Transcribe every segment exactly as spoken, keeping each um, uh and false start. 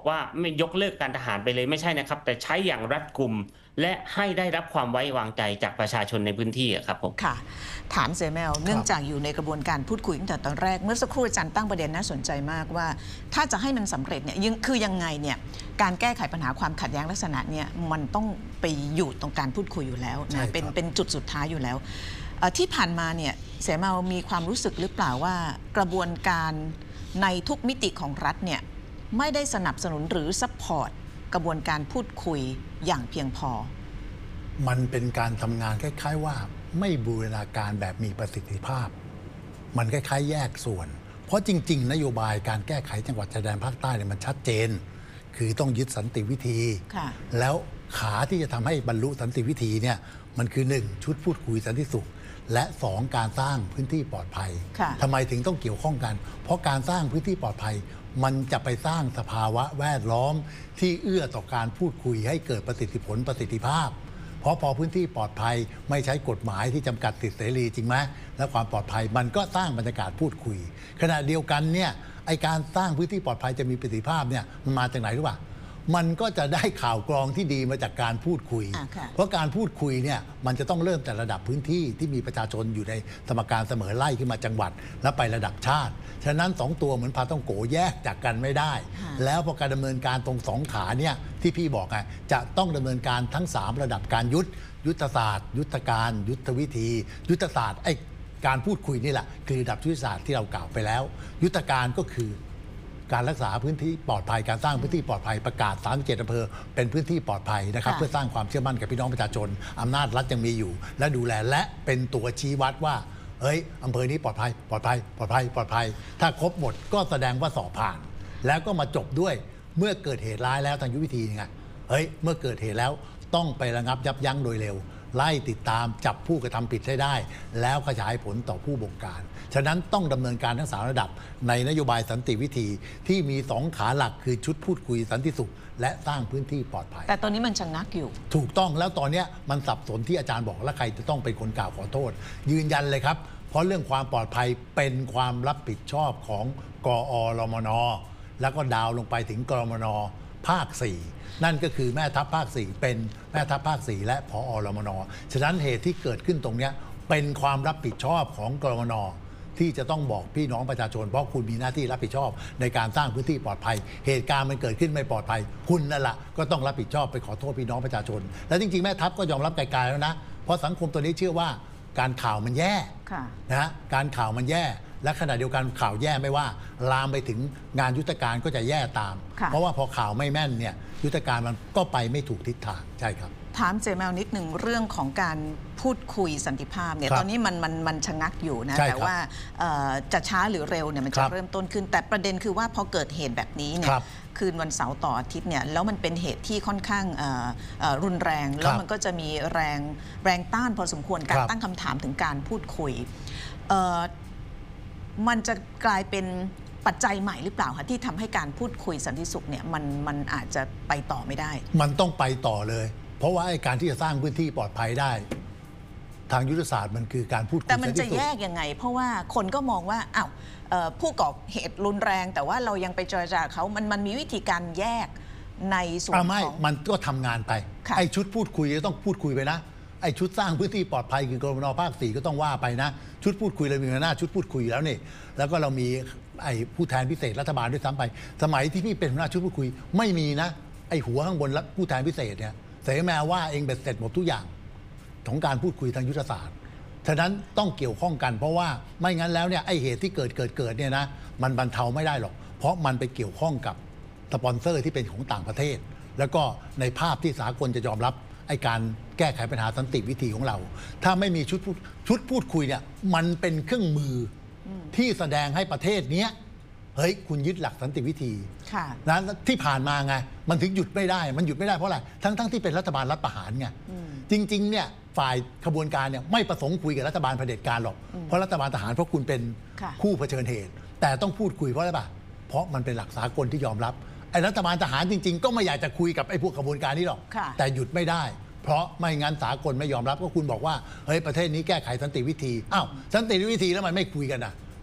ว่าไม่ยกเลิกการทหารไปเลยไม่ใช่นะครับแต่ใช้อย่างรัดกุมและให้ได้รับความไว้วางใจจากประชาชนในพื้นที่ครับผมค่ะถามเซแมวเนื่องจากอยู่ในกระบวนการพูดคุยตั้งแต่ตอนแรกเมื่อสักครู่อาจารย์ตั้งประเด็นน่าสนใจมากว่าถ้าจะให้มันสำเร็จเนี่ยคือยังไงเนี่ยการแก้ไขปัญหาความขัดแย้งลักษณะเนี่ยมันต้องไปอยู่ตรงการพูดคุยอยู่แล้วนะเป็นเป็นจุดสุดท้ายอยู่แล้วที่ผ่านมาเนี่ยเสมามีความรู้สึกหรือเปล่าว่ากระบวนการในทุกมิติของรัฐเนี่ยไม่ได้สนับสนุนหรือซัพพอร์ตกระบวนการพูดคุยอย่างเพียงพอมันเป็นการทำงานคล้ายๆว่าไม่บูรณาการแบบมีประสิทธิภาพมันคล้ายๆแยกส่วนเพราะจริงๆนโยบายการแก้ไขจังหวัดชายแดนภาคใต้เนี่ยมันชัดเจนคือต้องยึดสันติวิธีแล้วขาที่จะทำให้บรรลุสันติวิธีเนี่ยมันคือหนึ่งชุดพูดคุยสันติสุขและสองการสร้างพื้นที่ปลอดภัยทำไมถึงต้องเกี่ยวข้องกันเพราะการสร้างพื้นที่ปลอดภัยมันจะไปสร้างสภาวะแวดล้อมที่เอื้อต่อการพูดคุยให้เกิดประสิทธิผลประสิทธิภาพเพราะพอพื้นที่ปลอดภัยไม่ใช้กฎหมายที่จำกัดสิทธิเสรีจริงไหมและความปลอดภัยมันก็สร้างบรรยากาศพูดคุยขณะเดียวกันเนี่ยไอการสร้างพื้นที่ปลอดภัยจะมีประสิทธิภาพเนี่ยมันมาจากไหนรู้ป่ะมันก็จะได้ข่าวกรองที่ดีมาจากการพูดคุยเพราะการพูดคุยเนี่ยมันจะต้องเริ่มแต่ระดับพื้นที่ที่มีประชาชนอยู่ในสมการเสมอไล่ขึ้นมาจังหวัดแล้วไประดับชาติฉะนั้นสองตัวเหมือนพาต้องโกแยกจากกันไม่ได้แล้วพอการดำเนินการตรงสองขาเนี่ยที่พี่บอกไงจะต้องดำเนินการทั้งสามระดับการยุทธยุทธศาสตร์ยุทธการยุทธวิธี ยุทธศาสตร์ไอ้การพูดคุยนี่แหละคือระดับยุทธศาสตร์ที่เรากล่าวไปแล้วยุทธการก็คือการรักษาพื้นที่ปลอดภัยการสร้างพื้นที่ปลอดภัยประกาศสามสิบเจ็ดอำเภอเป็นพื้นที่ปลอดภัยนะครับเพื่อสร้างความเชื่อมั่นกับพี่น้องประชาชนอำนาจรัฐยังมีอยู่และดูแลและเป็นตัวชี้วัดว่าเฮ้ยอำเภอนี้ปลอดภัยปลอดภัยปลอดภัยปลอดภัยถ้าครบหมดก็แสดงว่าสอบผ่านแล้วก็มาจบด้วยเมื่อเกิดเหตุร้ายแล้วทางยุทธวิธีไงเฮ้ยเมื่อเกิดเหตุแล้วต้องไประงับยับยั้งโดยเร็วไล่ติดตามจับผู้กระทำผิดให้ได้แล้วขยายผลต่อผู้บงการฉะนั้นต้องดำเนินการทั้งสามระดับในนโยบายสันติวิธีที่มีสองขาหลักคือชุดพูดคุยสันติสุขและสร้างพื้นที่ปลอดภัยแต่ตอนนี้มันชะงักอยู่ถูกต้องแล้วตอนนี้มันสับสนที่อาจารย์บอกแล้วใครจะต้องเป็นคนกล่าวขอโทษยืนยันเลยครับเพราะเรื่องความปลอดภัยเป็นความรับผิดชอบของกอรมนแล้วก็ดาวลงไปถึงกรมนภาคสี่นั่นก็คือแม่ทัพภาคสี่เป็นแม่ทัพภาคสี่และผอรมนฉะนั้นเหตุที่เกิดขึ้นตรงนี้เป็นความรับผิดชอบของกรมนที่จะต้องบอกพี่น้องประชาชนเพราะคุณมีหน้าที่รับผิดชอบในการสร้างพื้นที่ปลอดภัยเหตุการณ์มันเกิดขึ้นไม่ปลอดภัยคุณนั่นแหละก็ต้องรับผิดชอบไปขอโทษพี่น้องประชาชนและจริงๆแม่ทัพก็ยอมรับไกลๆแล้วนะเพราะสังคมตัวนี้เชื่อว่าการข่าวมันแย่นะการข่าวมันแย่และขณะเดียวกันข่าวแย่ไม่ว่าลามไปถึงงานยุทธการก็จะแย่ตามเพราะว่าพอข่าวไม่แม่นเนี่ยยุทธการมันก็ไปไม่ถูกทิศทางใช่ครับถามเจแมวนิดหนึ่งเรื่องของการพูดคุยสันติภาพเนี่ยตอนนี้มันมันมันชะงักอยู่นะแต่ว่าจะช้าหรือเร็วเนี่ยมันจะเริ่มต้นขึ้นแต่ประเด็นคือว่าพอเกิดเหตุแบบนี้เนี่ยคืนวันเสาร์ต่ออาทิตย์เนี่ยแล้วมันเป็นเหตุที่ค่อนข้างรุนแรงแล้วมันก็จะมีแรงแรงต้านพอสมควรการตั้งคำถามถึงการพูดคุยมันจะกลายเป็นปัจจัยใหม่หรือเปล่าคะที่ทำให้การพูดคุยสันติสุขเนี่ยมันมันอาจจะไปต่อไม่ได้มันต้องไปต่อเลยเพราะว่าไอ้การที่จะสร้างพื้นที่ปลอดภัยได้ทางยุทธศาสตร์มันคือการพูดคุยแต่มันจะแยกยังไงเพราะว่าคนก็มองว่าอ้าวผู้ก่อเหตุรุนแรงแต่ว่าเรายังไปเจรจาเขามันมันมีวิธีการแยกในส่วนของมันก็ทำงานไปไอ้ชุดพูดคุยจะต้องพูดคุยไปนะไอ้ชุดสร้างพื้นที่ปลอดภัยคือกรมนภาคสี่ก็ต้องว่าไปนะชุดพูดคุยเรามีหน้าชุดพูดคุยแล้วนี่แล้วก็เรามีไอ้ผู้แทนพิเศษรัฐบาลด้วยซ้ำไปสมัยที่พี่เป็นหัวหน้าชุดพูดคุยไม่มีนะไอ้หัวข้างบนผู้แทนพิเศษเนี่ยเสมาว่าเองเบ็ดเสร็จหมดทุกอย่างของการพูดคุยทางยุทธศาสตร์ฉะนั้นต้องเกี่ยวข้องกันเพราะว่าไม่งั้นแล้วเนี่ยไอ้เหตุที่เกิดเกิดเกิดเนี่ยนะมันบรรเทาไม่ได้หรอกเพราะมันไปเกี่ยวข้องกับสปอนเซอร์ที่เป็นของต่างประเทศแล้วก็ในภาพที่สากลจะยอมรับไอ้การแก้ไขปัญหาสันติวิธีของเราถ้าไม่มีชุดชุดพูดคุยเนี่ยมันเป็นเครื่องมือที่แสดงให้ประเทศนี้เฮ้ยคุณยึดหลักสันติวิธีนะที่ผ่านมาไงมันถึงหยุดไม่ได้มันหยุดไม่ได้เพราะอะไรทั้งทั้งที่เป็นรัฐบาลรัฐประหารไงจริงๆเนี่ยฝ่ายขบวนการเนี่ยไม่ประสงค์คุยกับรัฐบาลเผด็จการหรอกเพราะรัฐบาลทหารเพราะคุณเป็นคู่เผชิญเหตุแต่ต้องพูดคุยเพราะอะไรป่ะเพราะมันเป็นหลักสากลที่ยอมรับไอ้รัฐบาลทหารจริงๆก็ไม่อยากจะคุยกับไอ้พวกขบวนการนี้หรอกแต่หยุดไม่ได้เพราะไม่งั้นสากลไม่ยอมรับก็คุณบอกว่าเฮ้ยประเทศนี้แก้ไขสันติวิธีอ้าวสันติวิธีแล้วมันไม่คุยกันนะ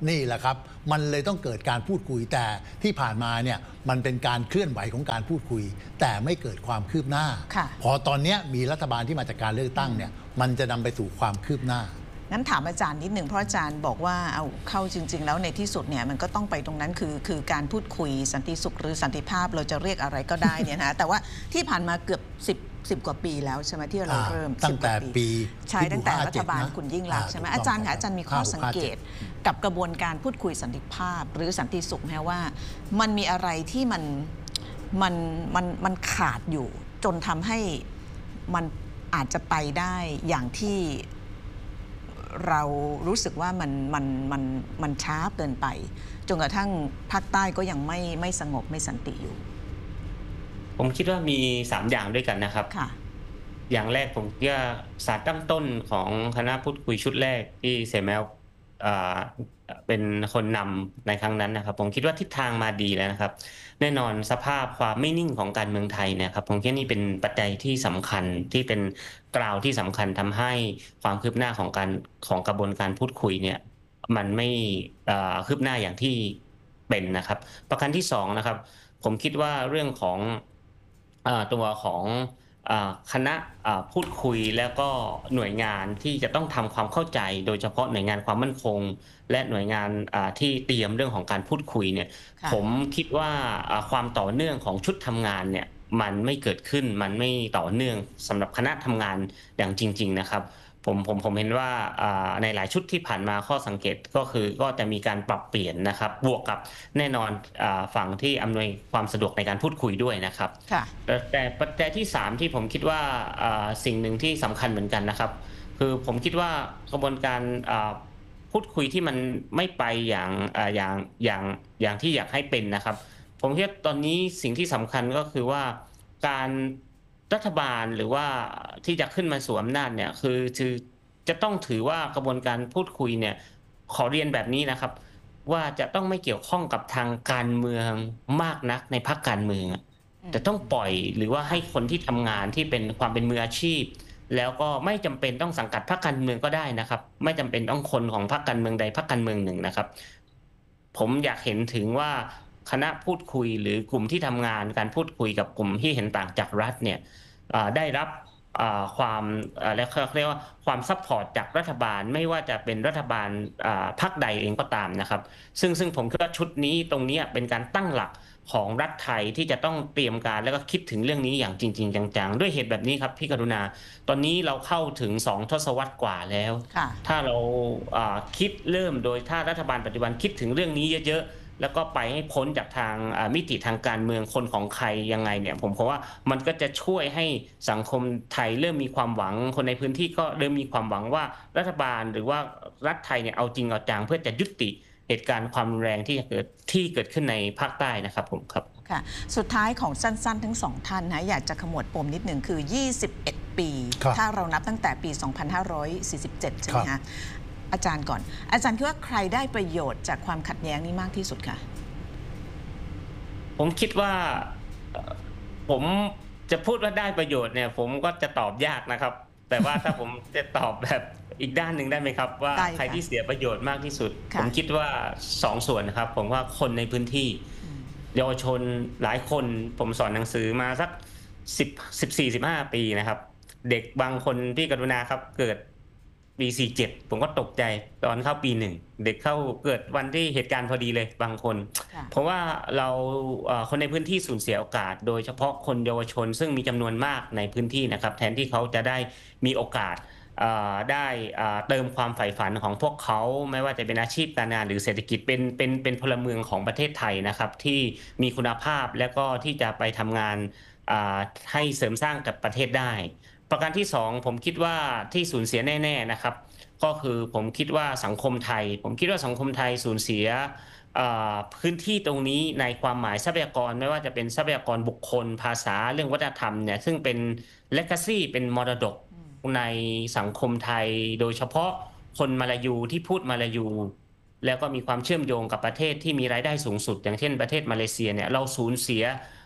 นี่แหละครับมันเลยต้องเกิดการพูดคุยแต่ที่ผ่านมาเนี่ยมันเป็นการเคลื่อนไหวของการพูดคุย แต่ไม่เกิดความคืบหน้าค่ะพอตอนนี้มีรัฐบาลที่มาจากการเลือกตั้งเนี่ยมันจะนำไปสู่ความคืบหน้างั้นถามอาจารย์นิดหนึ่งเพราะอาจารย์บอกว่าเอาเข้าจริง ๆ แล้วในที่สุดเนี่ยมันก็ต้องไปตรงนั้นคือคือการพูดคุยสันติสุขหรือสันติภาพเราจะเรียกอะไรก็ได้เนี่ยนะแต่ว่าที่ผ่านมาเกือบสิบสิบกว่าปีแล้วใช่ไหมที่เราเริ่มตั้งแต่ปีใช่ตั้งแต่รัฐบาลคุณยิ่งลักษณ์ใช่ไหมอาจารย์คะอาจารย์มีข้อสังเกตกับกระบวนการพูดคุยสันติภาพหรือสันติสุขไหมว่ามันมีอะไรที่มันมันมันมันขาดอยู่จนทำให้มันอาจจะไปได้อย่างที่เรารู้สึกว่ามันมันมันมันช้าเกินไปจนกระทั่งภาคใต้ก็ยังไม่ไม่สงบไม่สันติอยู่ผมคิดว่ามีสามอย่างด้วยกันนะครับค่ะอย่างแรกผมคิดว่าสารตั้งต้นของคณะพูดคุยชุดแรกที่เสแมวเป็นคนนำในครั้งนั้นนะครับผมคิดว่าทิศทางมาดีแล้วนะครับแน่นอนสภาพความไม่นิ่งของการเมืองไทยเนี่ยครับผมคิดว่านี่เป็นปัจจัยที่สำคัญที่เป็นกราวที่สำคัญทำให้ความคืบหน้าของการของกระบวนการพูดคุยเนี่ยมันไม่คืบหน้าอย่างที่เป็นนะครับประการที่สองนะครับผมคิดว่าเรื่องของตัวของคณะพูดคุยแล้วก็หน่วยงานที่จะต้องทำความเข้าใจโดยเฉพาะหน่วยงานความมั่นคงและหน่วยงานที่เตรียมเรื่องของการพูดคุยเนี่ยผมคิดว่าความต่อเนื่องของชุดทำงานเนี่ยมันไม่เกิดขึ้นมันไม่ต่อเนื่องสำหรับคณะทำงานอย่างจริงๆนะครับผมผมผมเห็นว่าในหลายชุดที่ผ่านมาข้อสังเกตก็คือก็จะมีการปรับเปลี่ยนนะครับบวกกับแน่นอนฝั่งที่อำนวยความสะดวกในการพูดคุยด้วยนะครับแต่ปัจจัยที่สามที่ผมคิดว่าสิ่งหนึ่งที่สำคัญเหมือนกันนะครับคือผมคิดว่ากระบวนการพูดคุยที่มันไม่ไปอย่างอย่างอย่างอย่างที่อยากให้เป็นนะครับผมคิดว่าตอนนี้สิ่งที่สำคัญก็คือว่าการรัฐบาลหรือว่าที่จะขึ้นมาสู่อำนาจเนี่ยคือคือจะต้องถือว่ากระบวนการพูดคุยเนี่ยขอเรียนแบบนี้นะครับว่าจะต้องไม่เกี่ยวข้องกับทางการเมืองมากนักในพรรคการเมืองแต่ต้องปล่อยหรือว่าให้คนที่ทำงานที่เป็นความเป็นมืออาชีพแล้วก็ไม่จำเป็นต้องสังกัดพรรคการเมืองก็ได้นะครับไม่จำเป็นต้องคนของพรรคการเมืองใดพรรคการเมืองหนึ่งนะครับผมอยากเห็นถึงว่าคณะพูดคุยหรือกลุ่มที่ทำงานการพูดคุยกับกลุ่มที่เห็นต่างจากรัฐเนี่ยได้รับความแล้วเขาเรียกว่าความซัพพอร์ตจากรัฐบาลไม่ว่าจะเป็นรัฐบาลพรรคใดเองก็ตามนะครับซึ่งซึ่งผมคิดว่าชุดนี้ตรงนี้เป็นการตั้งหลักของรัฐไทยที่จะต้องเตรียมการแล้วก็คิดถึงเรื่องนี้อย่างจริงๆจังๆด้วยเหตุแบบนี้ครับพี่กรุณาตอนนี้เราเข้าถึงสองทศวรรษกว่าแล้วถ้าเราคิดเริ่มโดยถ้ารัฐบาลปัจจุบันคิดถึงเรื่องนี้เยอะๆแล้วก็ไปให้พ้นจากทางมิติทางการเมืองคนของใครยังไงเนี่ยผมคิดว่ามันก็จะช่วยให้สังคมไทยเริ่มมีความหวังคนในพื้นที่ก็เริ่มมีความหวังว่ารัฐบาลหรือว่ารัฐไทยเนี่ยเอาจริงเอาจังเพื่อจะยุติเหตุการณ์ความรุนแรงที่เกิดที่เกิดขึ้นในภาคใต้นะครับผมครับค่ะสุดท้ายของสั้นๆทั้งสองท่านนะอยากจะขมวดปมนิดหนึ่งคือยี่สิบเอ็ดปีถ้าเรานับตั้งแต่ปีสองพันห้าร้อยสี่สิบเจ็ดใช่ไหมคะอาจารย์ก่อนอาจารย์คิดว่าใครได้ประโยชน์จากความขัดแย้งนี้มากที่สุดคะผมคิดว่าผมจะพูดว่าได้ประโยชน์เนี่ยผมก็จะตอบยากนะครับแต่ว่าถ้าผมจะตอบแบบอีกด้านหนึ่งได้ไหมครับว่าใครที่เสียประโยชน์มากที่สุดผมคิดว่าสองส่วนนะครับผมว่าคนในพื้นที่เยาวชนหลายคนผมสอนหนังสือมาสักสิบ สิบสี่ สิบห้าปีนะครับเด็กบางคนที่กรุณาครับเกิดปีสี่สิบเจ็ดผมก็ตกใจตอนเข้าปีหนึ่งเด็กเข้าเกิดวันที่เหตุการณ์พอดีเลยบางคนเพราะว่าเราคนในพื้นที่สูญเสียโอกาสโดยเฉพาะคนเยาวชนซึ่งมีจำนวนมากในพื้นที่นะครับแทนที่เขาจะได้มีโอกาสได้เติมความใฝ่ฝันของพวกเขาไม่ว่าจะเป็นอาชีพการงานหรือเศรษฐกิจเป็นเป็นเป็นพลเมืองของประเทศไทยนะครับที่มีคุณภาพและก็ที่จะไปทำงานให้เสริมสร้างกับประเทศได้ประการที่สองผมคิดว่าที่สูญเสียแน่ๆนะครับก็คือผมคิดว่าสังคมไทยผมคิดว่าสังคมไทยสูญเสียพื้นที่ตรงนี้ในความหมายทรัพยากรไม่ว่าจะเป็นทรัพยากรบุคคลภาษาเรื่องวัฒนธรรมเนี่ยซึ่งเป็น legacy เป็นมรดกในสังคมไทยโดยเฉพาะคนมาลายูที่พูดมาลายูแล้วก็มีความเชื่อมโยงกับประเทศที่มีรายได้สูงสุดอย่างเช่นประเทศมาเลเซียเนี่ยเราสูญเสีย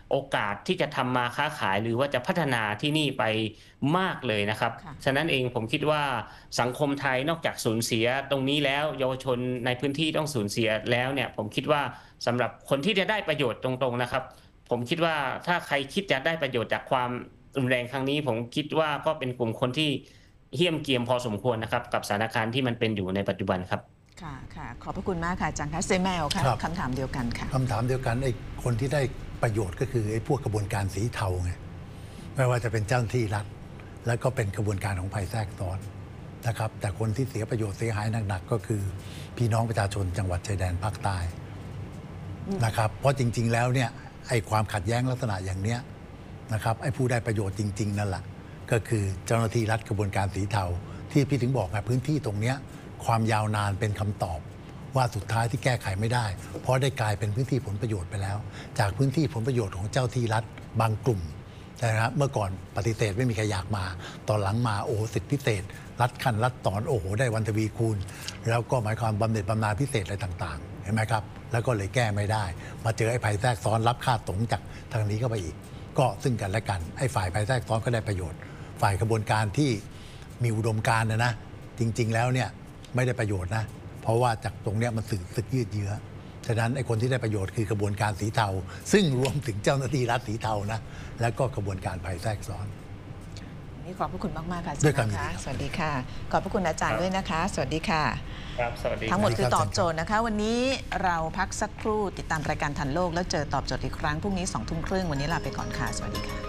โอกาสที่จะทำมาค้าขายหรือว่าจะพัฒนาที่นี่ไปมากเลยนะครับค่ะฉะนั้นเองผมคิดว่าสังคมไทยนอกจากสูญเสียตรงนี้แล้วเยาวชนในพื้นที่ต้องสูญเสียแล้วเนี่ยผมคิดว่าสำหรับคนที่จะได้ประโยชน์ตรงๆนะครับ ผมคิดว่าถ้าใครคิดจะได้ประโยชน์จากความรุนแรงครั้งนี้ ผมคิดว่าก็เป็นกลุ่มคนที่เหี้ยมเกรียมพอสมควรนะครับกับสถานการณ์ที่มันเป็นอยู่ในปัจจุบันครับค่ะค่ะขอบพระคุณมากค่ะอาจารย์คะเซแมวค่ะครับคำถามเดียวกันค่ะคำถามเดียวกันไอ้คนที่ได้ประโยชน์ก็คือไอ้พวกกระบวนการสีเทาไงไม่ว่าจะเป็นเจ้าหน้าที่รัฐ แล้วก็เป็นกระบวนการของภัยแทรกซ้อนนะครับ แต่คนที่เสียประโยชน์เสียหายหนักๆก็คือพี่น้องประชาชนจังหวัดชายแดนภาคใต้นะครับเพราะจริง ๆ แล้วเนี่ยไอ้ความขัดแย้งลักษณะอย่างเนี้ยนะครับไอ้ผู้ได้ประโยชน์จริง ๆ นั่นแหละก็คือเจ้าหน้าที่รัฐกระบวนการสีเทาที่พี่ถึงบอกไงพื้นที่ตรงเนี้ยความยาวนานเป็นคำตอบ ว่าสุดท้ายที่แก้ไขไม่ได้ เพราะได้กลายเป็นพื้นที่ผลประโยชน์ไปแล้ว จากพื้นที่ผลประโยชน์ของเจ้าที่รัฐบางกลุ่มนะครับเมื่อก่อนปฏิเสธไม่มีใครอยากมา ตอนหลังมาโอ้โหสิทธิพิเศษ รัฐขั้นรัฐตอนโอ้โหได้วันทวีคูณ แล้วก็หมายความบำเหน็จบำนาญพิเศษอะไรต่างๆเห็นไหมครับแล้วก็เลยแก้ไม่ได้ มาเจอไอ้ภัยแทรกซ้อนรับค่าตงจากทางนี้เข้าไปอีก ก็ซึ่งกันและกันไอ้ฝ่ายภัยแทรกซ้อนก็ได้ประโยชน์ ฝ่ายกระบวนการที่มีอุดมการณ์นะนะจริง ๆ แล้วเนี่ยไม่ได้ประโยชน์นะเพราะว่าจากตรงเนี้ยมันสึกสึกยืดเยื้อฉะนั้นไอ้คนที่ได้ประโยชน์คือกระบวนการสีเทาซึ่งรวมถึงเจ้าหน้าที่รัฐสีเทานะแล้วก็กระบวนการภัยแทรกซ้อนนี่ขอบพระคุณมากๆค่ะอาจารด้วยย์ความยินนะดีคะครับสวัสดีค่ะ ขอบพระคุณอาจารย์ด้วยนะคะ สวัสดีค่ะครับสวัสดีทั้งหมดสวัสดีคือครับตอบโจทย์นะคะ วันนี้เราพักสักครู่ติดตามรายการทันโลกแล้วเจอตอบโจทย์อีกครั้งพรุ่งนี้สองทุ่มครึ่งวันนี้ลาไปก่อนค่ะสวัสดีค่ะ